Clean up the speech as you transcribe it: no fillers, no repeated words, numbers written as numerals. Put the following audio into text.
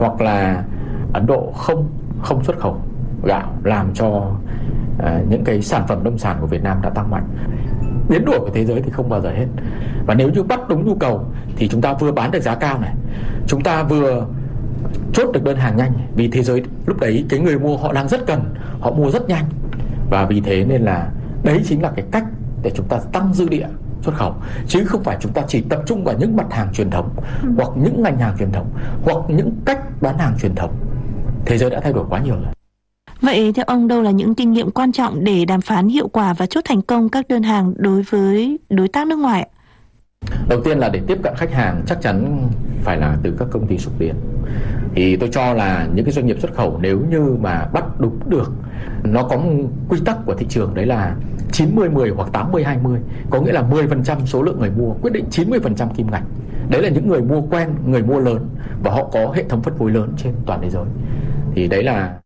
hoặc là Ấn Độ không xuất khẩu gạo, làm cho những cái sản phẩm nông sản của Việt Nam đã tăng mạnh. Biến đổi của thế giới thì không bao giờ hết. Và nếu như bắt đúng nhu cầu thì chúng ta vừa bán được giá cao này, chúng ta vừa chốt được đơn hàng nhanh, vì thế giới lúc đấy cái người mua họ đang rất cần, họ mua rất nhanh. Và vì thế nên là đấy chính là cái cách để chúng ta tăng dư địa xuất khẩu, chứ không phải chúng ta chỉ tập trung vào những mặt hàng truyền thống hoặc những ngành hàng truyền thống hoặc những cách bán hàng truyền thống. Thế giới đã thay đổi quá nhiều rồi. Vậy theo ông, đâu là những kinh nghiệm quan trọng để đàm phán hiệu quả và chốt thành công các đơn hàng đối với đối tác nước ngoài? Đầu tiên là để tiếp cận khách hàng chắc chắn phải là từ các công ty xúc tiến. Thì tôi cho là những cái doanh nghiệp xuất khẩu nếu như mà bắt đúng được, nó có một quy tắc của thị trường, đấy là 90-10 hoặc 80-20. Có nghĩa là 10% số lượng người mua quyết định 90% kim ngạch. Đấy là những người mua quen, người mua lớn, và họ có hệ thống phân phối lớn trên toàn thế giới. Thì đấy là